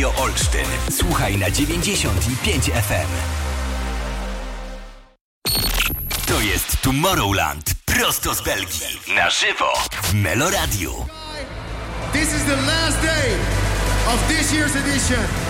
Radio Olsztyn. Słuchaj na 95 FM. To jest Tomorrowland prosto z Belgii. Na żywo w Meloradiu. This is the last day of this year's edition.